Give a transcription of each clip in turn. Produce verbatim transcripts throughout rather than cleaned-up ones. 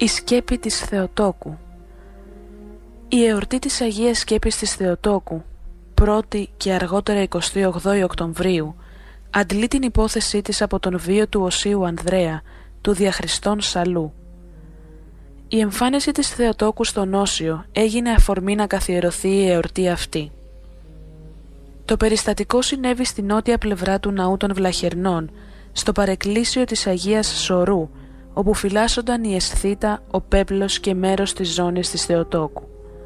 Η σκέπη της Θεοτόκου. Η εορτή της Αγίας Σκέπης της Θεοτόκου, πρώτη και αργότερα εικοστή όγδοη Οκτωβρίου, αντλεί την υπόθεσή της από τον βίο του Οσίου Ανδρέα, του διαχριστών Σαλού. Η εμφάνιση της Θεοτόκου στον Όσιο έγινε αφορμή να καθιερωθεί η εορτή αυτή. Το περιστατικό συνέβη στη νότια πλευρά του ναού των Βλαχερνών, στο παρεκκλήσιο της Αγίας Σωρού, όπου φυλάσσονταν η Εσθήτα, ο πέπλος και μέρος της ζώνης της Θεοτόκου.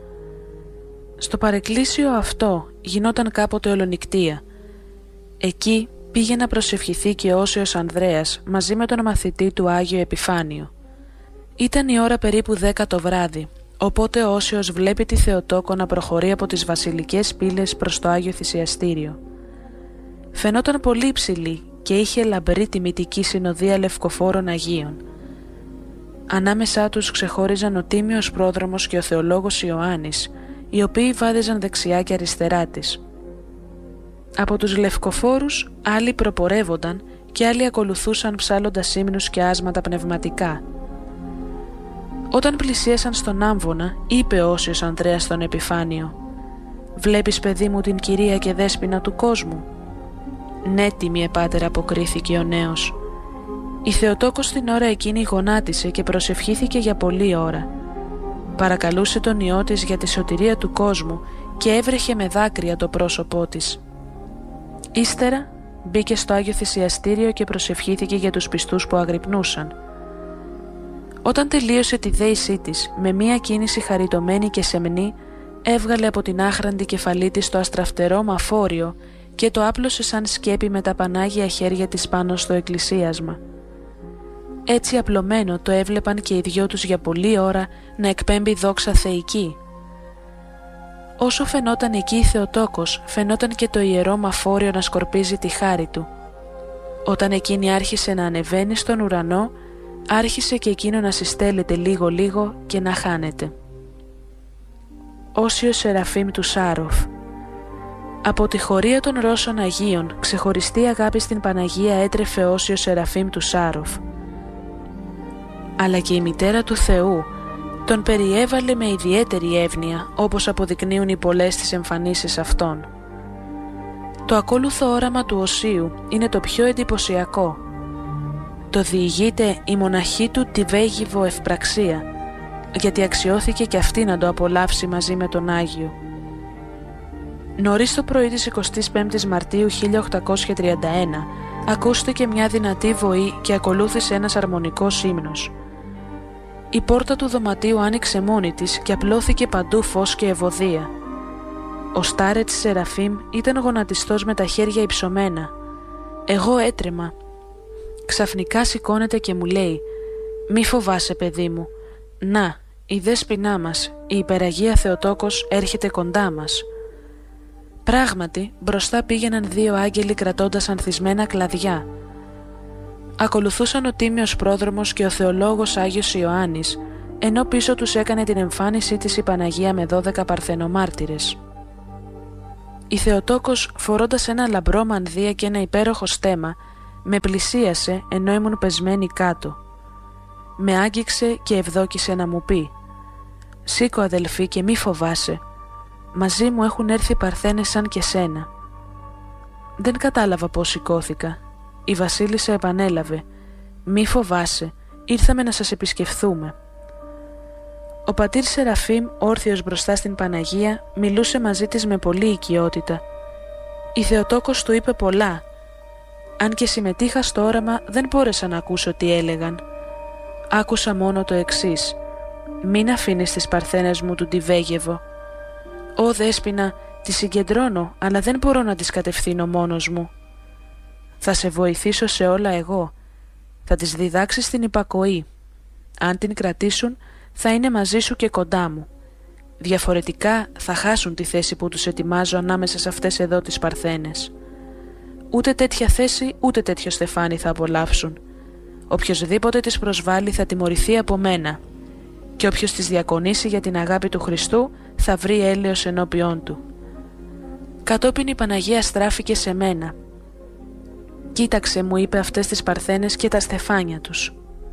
Στο παρεκκλήσιο αυτό γινόταν κάποτε ολονικτία. Εκεί πήγε να προσευχηθεί και ο Όσιος Ανδρέας μαζί με τον μαθητή του Άγιο Επιφάνιο. Ήταν η ώρα περίπου δέκα το βράδυ, οπότε ο Όσιος βλέπει τη Θεοτόκο να προχωρεί από τις βασιλικές πύλες προς το Άγιο Θυσιαστήριο. Φαινόταν πολύ υψηλή και είχε λαμπρή τιμητική συνοδεία λευκοφόρων Αγίων. Ανάμεσά τους ξεχώριζαν ο Τίμιος Πρόδρομος και ο Θεολόγος Ιωάννης, οι οποίοι βάδιζαν δεξιά και αριστερά της. Από τους λευκοφόρους άλλοι προπορεύονταν και άλλοι ακολουθούσαν ψάλλοντας ύμνους και άσματα πνευματικά. Όταν πλησίασαν στον άμβονα, είπε ο Όσιος Ανδρέας στον Επιφάνιο: «Βλέπεις, παιδί μου, την κυρία και δέσποινα του κόσμου?» «Ναι, τίμιε πάτερ», αποκρίθηκε ο νέος. Η Θεοτόκος την ώρα εκείνη γονάτισε και προσευχήθηκε για πολλή ώρα. Παρακαλούσε τον Υιό της για τη σωτηρία του κόσμου και έβρεχε με δάκρυα το πρόσωπό της. Ύστερα μπήκε στο Άγιο Θυσιαστήριο και προσευχήθηκε για τους πιστούς που αγρυπνούσαν. Όταν τελείωσε τη δέησή της, με μία κίνηση χαριτωμένη και σεμνή, έβγαλε από την άχραντη κεφαλή της το αστραφτερό μαφόριο και το άπλωσε σαν σκέπη με τα πανάγια χέρια της πάνω στο εκκλησίασμα. Έτσι απλωμένο το έβλεπαν και οι δυο τους για πολλή ώρα να εκπέμπει δόξα θεϊκή. Όσο φαινόταν εκεί η Θεοτόκος, φαινόταν και το ιερό μαφόριο να σκορπίζει τη χάρη του. Όταν εκείνη άρχισε να ανεβαίνει στον ουρανό, άρχισε και εκείνο να συστέλλεται λίγο-λίγο και να χάνεται. Όσιος Σεραφείμ του Σάροφ. Από τη χωρία των Ρώσων Αγίων, ξεχωριστή αγάπη στην Παναγία έτρεφε Όσιος Σεραφείμ του Σάροφ. Αλλά και η μητέρα του Θεού τον περιέβαλε με ιδιαίτερη εύνοια, όπως αποδεικνύουν οι πολλές τις εμφανίσεις αυτών. Το ακόλουθο όραμα του Οσίου είναι το πιο εντυπωσιακό. Το διηγείται η μοναχή του τη Βέγιβο Ευπραξία, γιατί αξιώθηκε και αυτή να το απολαύσει μαζί με τον Άγιο. Νωρίς το πρωί της εικοστής πέμπτης Μαρτίου χίλια οκτακόσια τριάντα ένα ακούστηκε μια δυνατή βοή και ακολούθησε ένας αρμονικός ύμνος. Η πόρτα του δωματίου άνοιξε μόνη της και απλώθηκε παντού φως και ευωδία. Ο Στάρετς Σεραφείμ ήταν γονατιστός με τα χέρια υψωμένα. Εγώ έτρεμα. Ξαφνικά σηκώνεται και μου λέει: «Μη φοβάσαι, παιδί μου. Να, η δέσποινά μας, η υπεραγία Θεοτόκος, έρχεται κοντά μας». Πράγματι, μπροστά πήγαιναν δύο άγγελοι κρατώντας ανθισμένα κλαδιά. Ακολουθούσαν ο Τίμιος Πρόδρομος και ο Θεολόγος Άγιος Ιωάννης, ενώ πίσω τους έκανε την εμφάνισή της η Παναγία με δώδεκα παρθενομάρτυρες. Η Θεοτόκος, φορώντας ένα λαμπρό μανδύα και ένα υπέροχο στέμμα, με πλησίασε ενώ ήμουν πεσμένη κάτω. Με άγγιξε και ευδόκησε να μου πει: «Σήκω, αδελφή, και μη φοβάσαι. Μαζί μου έχουν έρθει παρθένες σαν και σένα». Δεν κατάλαβα πώς σηκώθηκα. Η βασίλισσα επανέλαβε: «Μη φοβάσαι, ήρθαμε να σας επισκεφθούμε». Ο πατήρ Σεραφείμ, όρθιος μπροστά στην Παναγία, μιλούσε μαζί της με πολλή οικειότητα. Η Θεοτόκος του είπε πολλά. Αν και συμμετείχα στο όραμα, δεν μπόρεσα να ακούσω τι έλεγαν. Άκουσα μόνο το εξής: «Μην αφήνεις τις παρθένες μου του Τιβέγεβο. Ω δέσποινα, τις συγκεντρώνω, αλλά δεν μπορώ να τις κατευθύνω μόνος μου. Θα σε βοηθήσω σε όλα εγώ. Θα τις διδάξεις την υπακοή. Αν την κρατήσουν, θα είναι μαζί σου και κοντά μου. Διαφορετικά θα χάσουν τη θέση που τους ετοιμάζω ανάμεσα σε αυτές εδώ τις παρθένες. Ούτε τέτοια θέση, ούτε τέτοιο στεφάνι θα απολαύσουν. Οποιοσδήποτε τις προσβάλλει θα τιμωρηθεί από μένα. Και όποιος τις διακονήσει για την αγάπη του Χριστού θα βρει έλεος ενώπιόν του». Κατόπιν η Παναγία στράφηκε σε μένα. «Κοίταξε», μου είπε, «αυτές τις παρθένες και τα στεφάνια τους».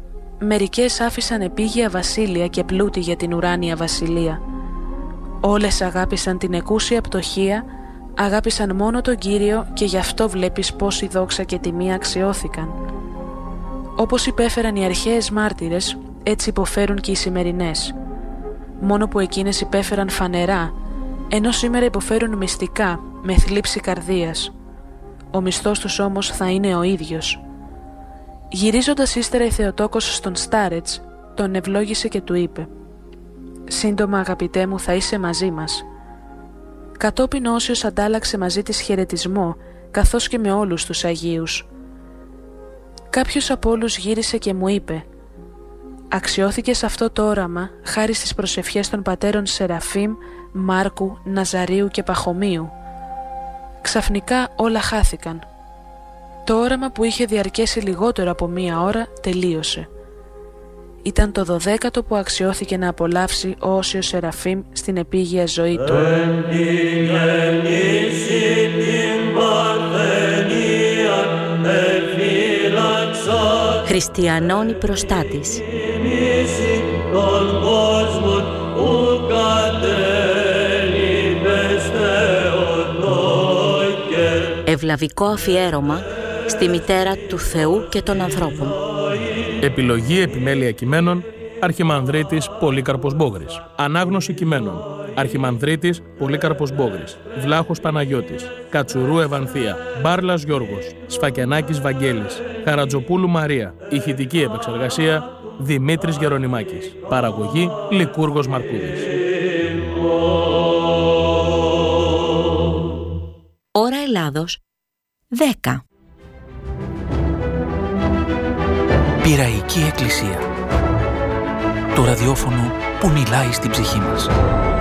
μερικές άφησαν επίγεια βασίλεια και πλούτη για την ουράνια βασιλεία. Όλες αγάπησαν την εκούσια πτωχία, αγάπησαν μόνο τον Κύριο και γι' αυτό βλέπεις πως η δόξα και τιμή αξιώθηκαν. Όπως υπέφεραν οι αρχαίες μάρτυρες, έτσι υποφέρουν και οι σημερινές. Μόνο που εκείνες υπέφεραν φανερά, ενώ σήμερα υποφέρουν μυστικά, με θλίψη καρδίας. Ο μισθός τους όμως θα είναι ο ίδιος. Γυρίζοντας ύστερα η Θεοτόκος στον Στάρετς, τον ευλόγησε και του είπε «Σύντομα, αγαπητέ μου, θα είσαι μαζί μας». Κατόπιν ο Όσιος αντάλλαξε μαζί της χαιρετισμό, καθώς και με όλους τους Αγίους. Κάποιος από όλους γύρισε και μου είπε «Αξιώθηκες αυτό το όραμα χάρη στις προσευχές των πατέρων Σεραφείμ, Μάρκου, Ναζαρίου και Παχωμίου». Ξαφνικά όλα χάθηκαν. Το όραμα που είχε διαρκέσει λιγότερο από μία ώρα τελείωσε. Ήταν το δωδέκατο που αξιώθηκε να απολαύσει ο Όσιος Σεραφείμ στην επίγεια ζωή του. Χριστιανώνη προστάτης. Ευλαβικό αφιέρωμα στη μητέρα του Θεού και των ανθρώπων. Επιλογή επιμέλεια κειμένων Αρχιμανδρίτης Πολύκαρπος Μπόγρης. Ανάγνωση κειμένων Αρχιμανδρίτης Πολύκαρπος Μπόγρης, Βλάχος Παναγιώτης, Κατσουρού Ευανθία, Μπάρλας Γιώργος, Σφακιανάκης Βαγγέλης, Χαρατζοπούλου Μαρία. Ηχητική επεξεργασία Δημήτρης Γερονιμάκης. Παραγωγή Λικούργος Μαρκούδης. Ώρα Ελλάδος δέκα. Πειραϊκή Εκκλησία. Το ραδιόφωνο που μιλάει στην ψυχή μας.